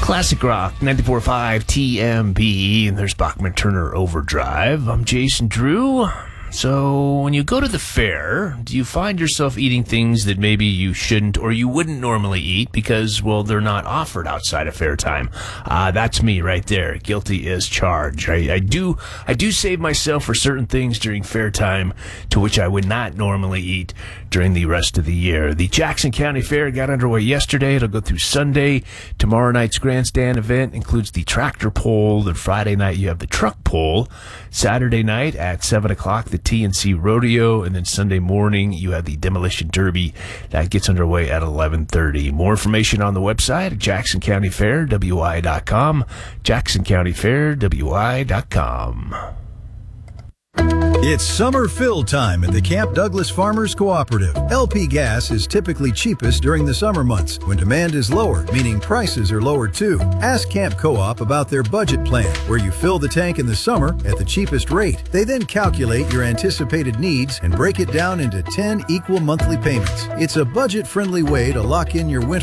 Classic Rock 94.5 TMB, and there's Bachman Turner Overdrive. I'm Jason Drew. So when you go to the fair, do you find yourself eating things that maybe you shouldn't or you wouldn't normally eat because, well, they're not offered outside of fair time? That's me right there. Guilty as charged. I do save myself for certain things during fair time to which I would not normally eat during the rest of the year. The Jackson County Fair got underway yesterday. It'll go through Sunday. Tomorrow night's grandstand event includes the tractor pull. Then Friday night you have the truck pull. Saturday night at 7 o'clock, the TNC Rodeo, and then Sunday morning you have the Demolition Derby. That gets underway at 11:30. More information on the website at JacksonCountyFairWI.com. JacksonCountyFairWI.com. It's summer fill time at the Camp Douglas Farmers Cooperative. LP gas is typically cheapest during the summer months when demand is lower, meaning prices are lower too. Ask Camp Co-op about their budget plan, where you fill the tank in the summer at the cheapest rate. They then calculate your anticipated needs and break it down into 10 equal monthly payments. It's a budget-friendly way to lock in your winter